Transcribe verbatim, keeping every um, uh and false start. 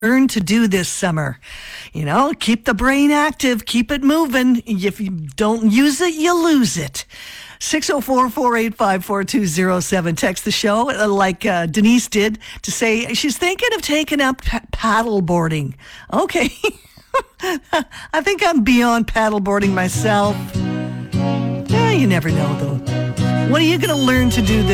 learn to do this summer? You know, keep the brain active, keep it moving. If you don't use it, you lose it. six oh four, four eight five, four two oh seven. Text the show uh, like uh, Denise did to say she's thinking of taking up p- paddle boarding. Okay. I think I'm beyond paddle boarding myself. Yeah, you never know, though. What are you going to learn to do this